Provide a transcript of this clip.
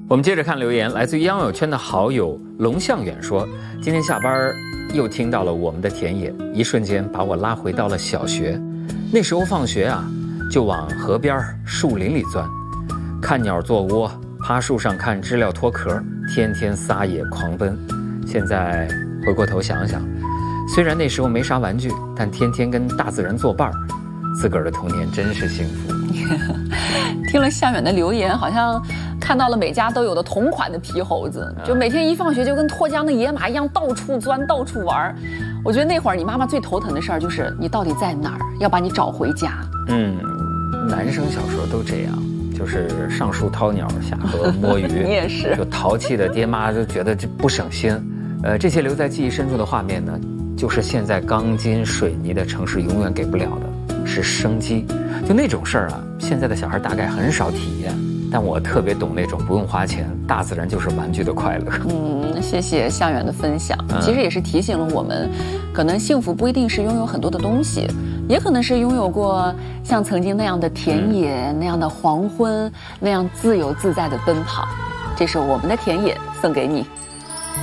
我们接着看留言，来自于央友圈的好友龙向远说，今天下班又听到了我们的田野，一瞬间把我拉回到了小学。那时候放学啊，就往河边树林里钻，看鸟做窝，爬树上看知了脱壳，天天撒野狂奔。现在回过头想想，虽然那时候没啥玩具，但天天跟大自然作伴，自个儿的童年真是幸福。 听了向远的留言，好像看到了每家都有的同款的皮猴子，就每天一放学就跟脱缰的野马一样到处钻到处玩。我觉得那会儿你妈妈最头疼的事儿就是你到底在哪儿，要把你找回家。 男生小时候都这样，就是上树掏鸟，下河摸鱼。 你也是， 就淘气的爹妈就觉得这不省心。这些留在记忆深处的画面呢，就是现在钢筋水泥的城市永远给不了的，是生机。就那种事儿啊，现在的小孩大概很少体验。但我特别懂那种不用花钱，大自然就是玩具的快乐。 谢谢向远的分享。其实也是提醒了我们，可能幸福不一定是拥有很多的东西，也可能是拥有过像曾经那样的田野，那样的黄昏，那样自由自在的奔跑。这是我们的田野，送给你。